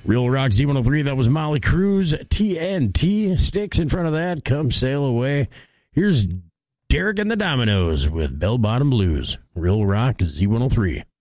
Real Rock Z103, that was Molly Cruz. TNT sticks in front of that. Come Sail Away. Here's Derek and the Dominoes with Bell Bottom Blues. Real Rock Z103.